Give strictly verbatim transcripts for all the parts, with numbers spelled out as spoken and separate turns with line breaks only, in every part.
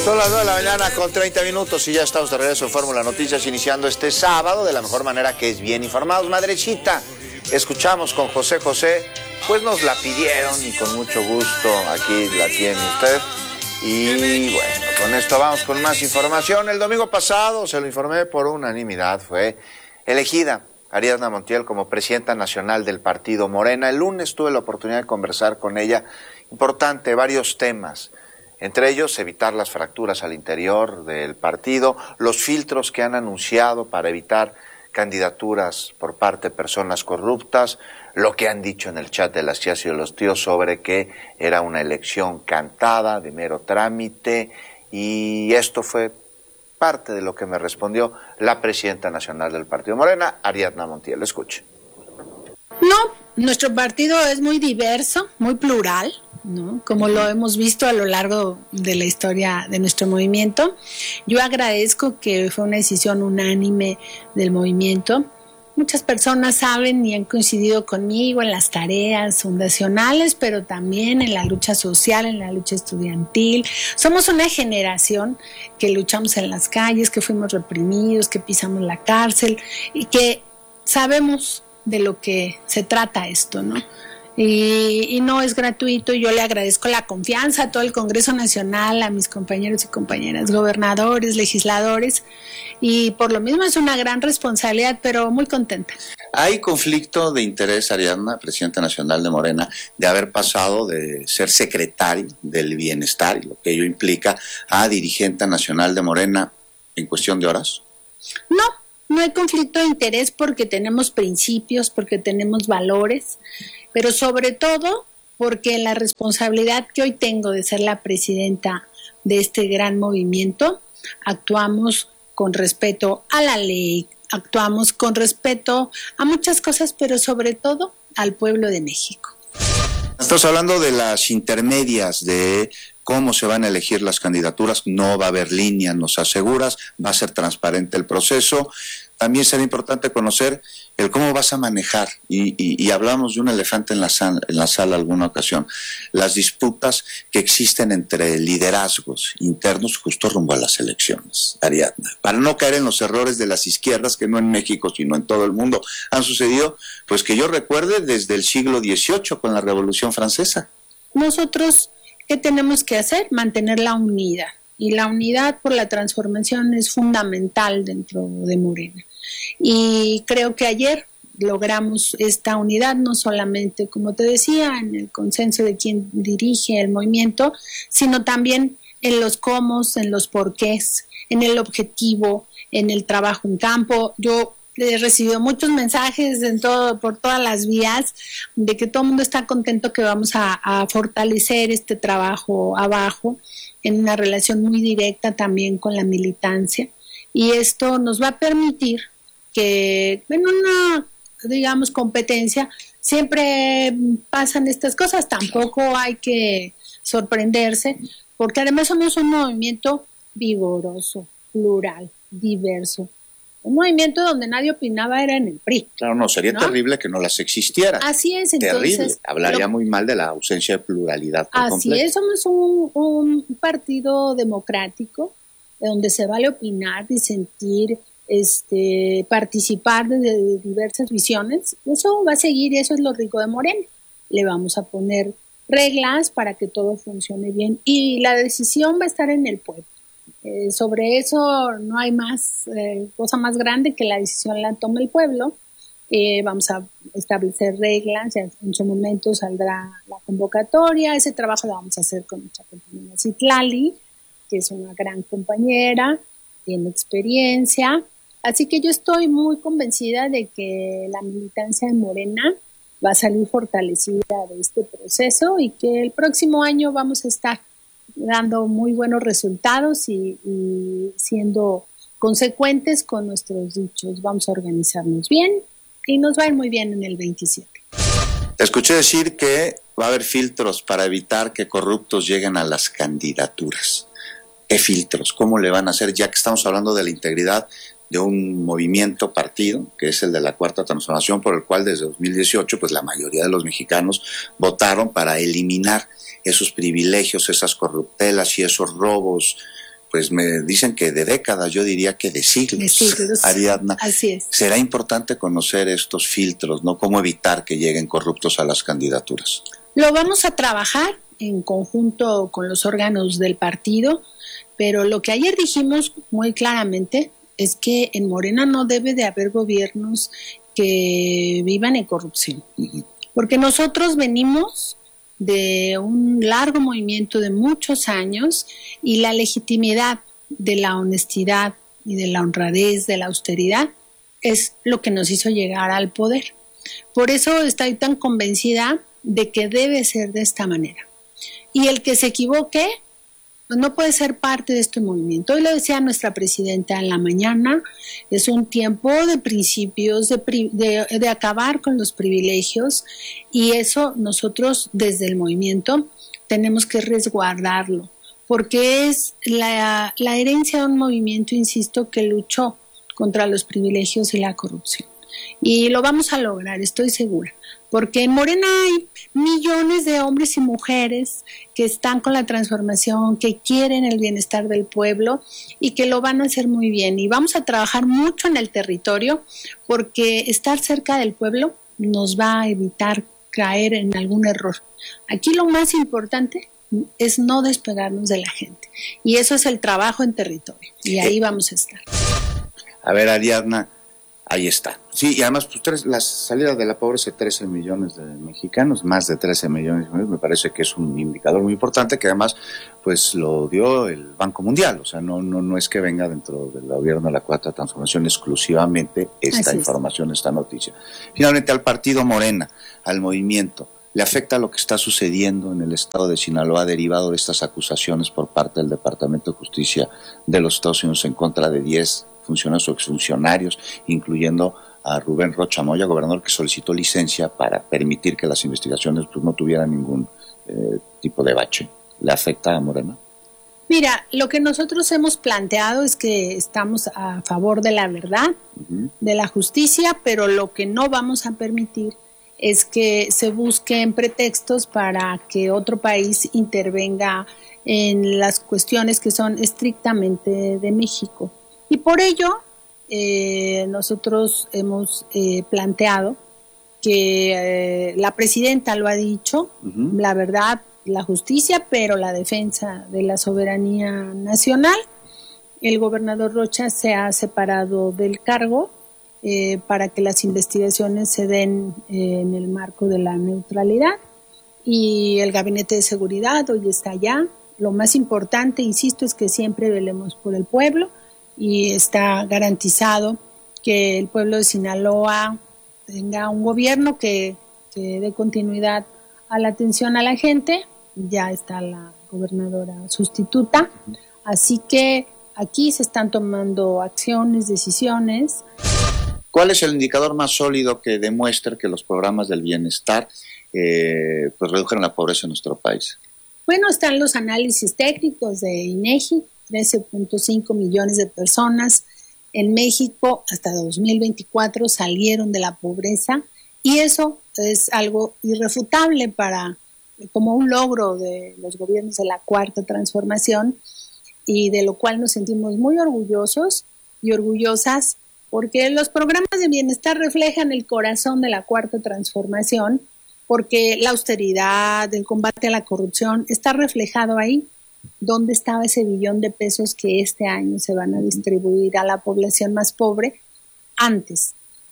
Son las nueve de la mañana con treinta minutos y ya estamos de regreso en Fórmula Noticias, iniciando este sábado de la mejor manera, que es bien informados. Madrecita, escuchamos con José José, pues nos la pidieron y con mucho gusto aquí la tiene usted. Y bueno, con esto vamos con más información. El domingo pasado, se lo informé, por unanimidad fue elegida Ariadna Montiel como presidenta nacional del partido Morena. El lunes tuve la oportunidad de conversar con ella. Importante, varios temas. Entre ellos, evitar las fracturas al interior del partido, los filtros que han anunciado para evitar candidaturas por parte de personas corruptas, lo que han dicho en el chat de las tías y de los tíos sobre que era una elección cantada, de mero trámite, y esto fue parte de lo que me respondió la presidenta nacional del partido Morena, Ariadna Montiel. Escuche.
No, nuestro partido es muy diverso, muy plural, ¿no? Como lo hemos visto a lo largo de la historia de nuestro movimiento. Yo agradezco que fue una decisión unánime del movimiento. Muchas personas saben y han coincidido conmigo en las tareas fundacionales, pero también en la lucha social, en la lucha estudiantil. Somos una generación que luchamos en las calles, que fuimos reprimidos, que pisamos la cárcel y que sabemos de lo que se trata esto, ¿no? Y, y no es gratuito. Yo le agradezco la confianza a todo el Congreso Nacional, a mis compañeros y compañeras, gobernadores, legisladores, y por lo mismo es una gran responsabilidad, pero muy contenta.
¿Hay conflicto de interés, Ariadna, presidenta nacional de Morena, de haber pasado de ser secretaria del bienestar, y lo que ello implica, a dirigente nacional de Morena en cuestión de horas?
No. No hay conflicto de interés porque tenemos principios, porque tenemos valores, pero sobre todo porque la responsabilidad que hoy tengo de ser la presidenta de este gran movimiento, actuamos con respeto a la ley, actuamos con respeto a muchas cosas, pero sobre todo al pueblo de México.
Estamos hablando de las intermedias, de cómo se van a elegir las candidaturas. No va a haber línea, nos aseguras, va a ser transparente el proceso. También será importante conocer el cómo vas a manejar, y, y, y hablamos de un elefante en la, sala, en la sala alguna ocasión, las disputas que existen entre liderazgos internos justo rumbo a las elecciones, Ariadna, para no caer en los errores de las izquierdas que no en México sino en todo el mundo han sucedido, pues que yo recuerde desde el siglo dieciocho con la Revolución Francesa.
Nosotros, ¿qué tenemos que hacer? Mantener la unidad. Y la unidad por la transformación es fundamental dentro de Morena. Y creo que ayer logramos esta unidad, no solamente, como te decía, en el consenso de quien dirige el movimiento, sino también en los cómo, en los porqués, en el objetivo, en el trabajo en campo. Yo he recibido muchos mensajes en todo, por todas las vías, de que todo el mundo está contento que vamos a, a fortalecer este trabajo abajo, en una relación muy directa también con la militancia, y esto nos va a permitir que en una, digamos, competencia siempre pasan estas cosas. Tampoco hay que sorprenderse, porque además somos un movimiento vigoroso, plural, diverso. Un movimiento donde nadie opinaba era en el P R I.
Claro, no, sería ¿no? terrible que no las existiera.
Así es, entonces.
Terrible, hablaría pero, muy mal de la ausencia de pluralidad por
Así
completo.
es, somos un, un partido democrático, donde se vale opinar, disentir, este, participar de diversas visiones. Eso va a seguir, eso es lo rico de Morena. Le vamos a poner reglas para que todo funcione bien, y la decisión va a estar en el pueblo. Eh, sobre eso no hay más eh, cosa más grande que la decisión la tome el pueblo. Eh, vamos a establecer reglas, ya en su momento saldrá la convocatoria. Ese trabajo lo vamos a hacer con nuestra compañera Citlali, que es una gran compañera, tiene experiencia, así que yo estoy muy convencida de que la militancia de Morena va a salir fortalecida de este proceso, y que el próximo año vamos a estar dando muy buenos resultados y, y siendo consecuentes con nuestros dichos. Vamos a organizarnos bien y nos va a ir muy bien en el veintisiete.
Te escuché decir que va a haber filtros para evitar que corruptos lleguen a las candidaturas. ¿Qué filtros? ¿Cómo le van a hacer? Ya que estamos hablando de la integridad de un movimiento partido, que es el de la Cuarta Transformación, por el cual desde dos mil dieciocho pues la mayoría de los mexicanos votaron para eliminar esos privilegios, esas corruptelas y esos robos pues me dicen que de décadas, yo diría que de siglos,
de siglos.
Ariadna.
Así es.
Será importante conocer estos filtros, ¿no? Cómo evitar que lleguen corruptos a las candidaturas.
Lo vamos a trabajar en conjunto con los órganos del partido, pero lo que ayer dijimos muy claramente es que en Morena no debe de haber gobiernos que vivan en corrupción, uh-huh. porque nosotros venimos de un largo movimiento de muchos años y la legitimidad de la honestidad y de la honradez, de la austeridad, es lo que nos hizo llegar al poder. Por eso estoy tan convencida de que debe ser de esta manera. Y el que se equivoque no puede ser parte de este movimiento. Hoy lo decía nuestra presidenta en la mañana, es un tiempo de principios, de, de, de acabar con los privilegios, y eso nosotros desde el movimiento tenemos que resguardarlo, porque es la, la herencia de un movimiento, insisto, que luchó contra los privilegios y la corrupción. Y lo vamos a lograr, estoy segura, porque en Morena hay millones de hombres y mujeres que están con la transformación, que quieren el bienestar del pueblo y que lo van a hacer muy bien. Y vamos a trabajar mucho en el territorio, porque estar cerca del pueblo nos va a evitar caer en algún error. Aquí lo más importante es no despegarnos de la gente, y eso es el trabajo en territorio, y ahí vamos a estar.
A ver, Ariadna, ahí está. Sí, y además, pues, tres, la salida de la pobreza de trece millones de mexicanos, más de trece millones, me parece que es un indicador muy importante, que además, pues, lo dio el Banco Mundial. O sea, no, no, no es que venga dentro del gobierno de la Cuarta Transformación exclusivamente esta Así información, es. esta noticia. Finalmente, al partido Morena, al movimiento, ¿le afecta lo que está sucediendo en el estado de Sinaloa derivado de estas acusaciones por parte del Departamento de Justicia de los Estados Unidos en contra de diez funcionarios o exfuncionarios, incluyendo a Rubén Rocha Moya, gobernador que solicitó licencia para permitir que las investigaciones pues, no tuvieran ningún eh, tipo de bache? ¿Le afecta a Morena?
Mira, lo que nosotros hemos planteado es que estamos a favor de la verdad, uh-huh. de la justicia, pero lo que no vamos a permitir es que se busquen pretextos para que otro país intervenga en las cuestiones que son estrictamente de México. Y por ello, eh, nosotros hemos eh, planteado que eh, la presidenta lo ha dicho, uh-huh. la verdad, la justicia, pero la defensa de la soberanía nacional. El gobernador Rocha se ha separado del cargo eh, para que las investigaciones se den eh, en el marco de la neutralidad, y el Gabinete de Seguridad hoy está allá. Lo más importante, insisto, es que siempre velemos por el pueblo, y está garantizado que el pueblo de Sinaloa tenga un gobierno que, que dé continuidad a la atención a la gente. Ya está la gobernadora sustituta, así que aquí se están tomando acciones, decisiones.
¿Cuál es el indicador más sólido que demuestre que los programas del bienestar eh, pues redujeron la pobreza en nuestro país?
Bueno, están los análisis técnicos de INEGI, trece punto cinco millones de personas en México hasta dos mil veinticuatro salieron de la pobreza, y eso es algo irrefutable para, como un logro de los gobiernos de la Cuarta Transformación, y de lo cual nos sentimos muy orgullosos y orgullosas, porque los programas de bienestar reflejan el corazón de la Cuarta Transformación, porque la austeridad, el combate a la corrupción está reflejado ahí. ¿Dónde estaba ese billón de pesos que este año se van a distribuir a la población más pobre? Antes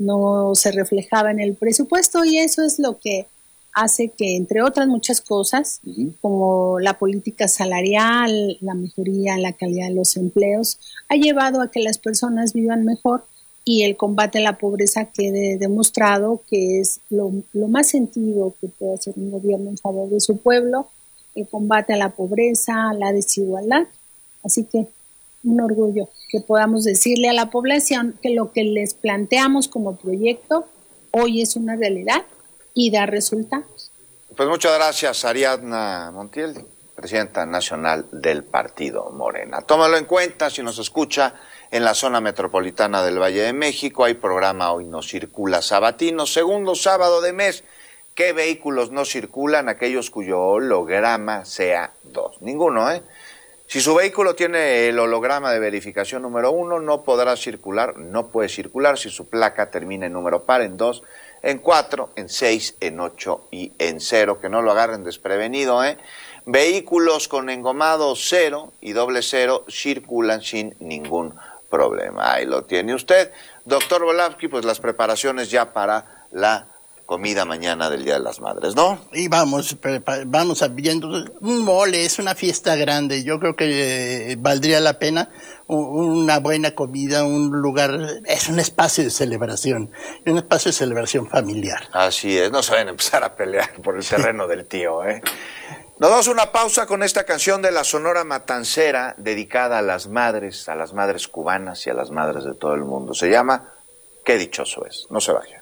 no se reflejaba en el presupuesto, y eso es lo que hace que, entre otras muchas cosas, uh-huh. como la política salarial, la mejoría en la calidad de los empleos, ha llevado a que las personas vivan mejor, y el combate a la pobreza quede demostrado que es lo, lo más sentido que puede hacer un gobierno en favor de su pueblo, el combate a la pobreza, a la desigualdad. Así que un orgullo que podamos decirle a la población que lo que les planteamos como proyecto hoy es una realidad y da resultados.
Pues muchas gracias, Ariadna Montiel, presidenta nacional del Partido Morena. Tómalo en cuenta si nos escucha en la zona metropolitana del Valle de México. Hay programa Hoy No Circula sabatino, segundo sábado de mes. ¿Qué vehículos no circulan? Aquellos cuyo holograma sea dos. Ninguno, ¿eh? Si su vehículo tiene el holograma de verificación número uno, no podrá circular, no puede circular si su placa termina en número par, en dos, en cuatro, en seis, en ocho y en cero. Que no lo agarren desprevenido, ¿eh? Vehículos con engomado cero y doble cero circulan sin ningún problema. Ahí lo tiene usted. Doctor Volavsky, pues las preparaciones ya para la comida mañana del Día de las Madres, ¿no?
Y vamos, vamos viendo un mole, es una fiesta grande. Yo creo que eh, valdría la pena una buena comida, un lugar, es un espacio de celebración, un espacio de celebración familiar.
Así es, no se vayan a empezar a pelear por el terreno del tío, ¿eh? Nos damos una pausa con esta canción de la Sonora Matancera, dedicada a las madres, a las madres cubanas y a las madres de todo el mundo. Se llama Qué dichoso es. No se vayan.